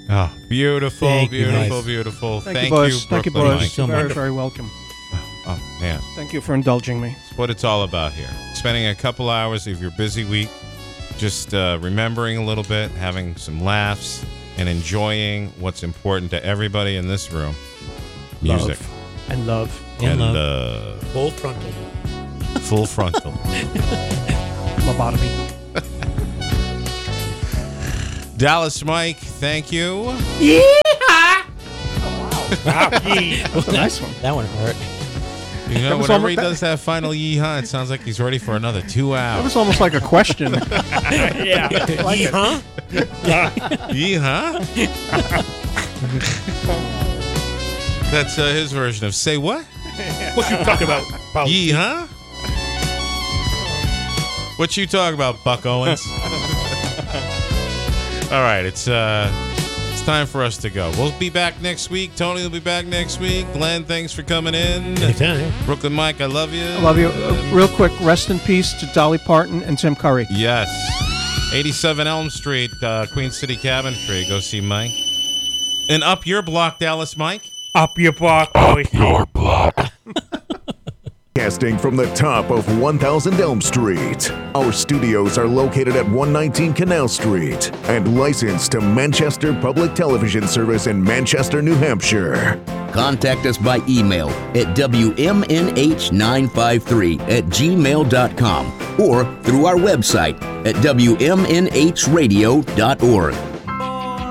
Oh, beautiful, Thank you, beautiful, guys. beautiful. Thank you, boys. Thank you, Brooklyn boys. Mike. so Very, much. very welcome. Oh, man. Thank you for indulging me. That's what it's all about here. Spending a couple hours of your busy week just remembering a little bit, having some laughs, and enjoying what's important to everybody in this room. Music. Love. And love. And love. Full frontal. Full frontal. Lobotomy. Dallas Mike, thank you. That's a nice one. That one hurt. You know, That was whenever almost- he does that final yeehaw, it sounds like he's ready for another 2 That hours. was almost like a question. Yeah. Huh? Yeehaw? That's his version of say what? What you talking about? Yeehaw? What you talking about, Buck Owens? All right, it's time for us to go. We'll be back next week. Tony will be back next week. Glenn, thanks for coming in. Anytime. Brooklyn Mike, I love you. I love you. Real quick, rest in peace to Dolly Parton and Tim Curry. Yes. 87 Elm Street, Queen City Cabin Tree. Go see Mike. And up your block, Dallas Mike. Up your block, boy. Casting from the top of 1000 Elm Street. Our studios are located at 119 Canal Street and licensed to Manchester Public Television Service in Manchester, New Hampshire. Contact us by email at WMNH953@gmail.com or through our website at WMNHradio.org.